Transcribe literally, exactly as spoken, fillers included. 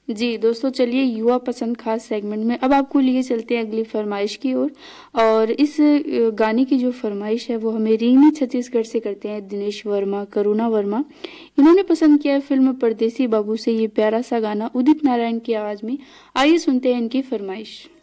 जी दोस्तों, चलिए युवा पसंद खास सेगमेंट में अब आपको लिए चलते हैं अगली फरमाइश की ओर। और इस अ, गाने की जो फरमाइश है वो हमें रींगनी छत्तीसगढ़ से करते हैं दिनेश वर्मा, करुणा वर्मा। इन्होंने पसंद किया है फिल्म परदेसी बाबू से ये प्यारा सा गाना उदित नारायण की आवाज़ में। आइए सुनते हैं इनकी फरमाइश।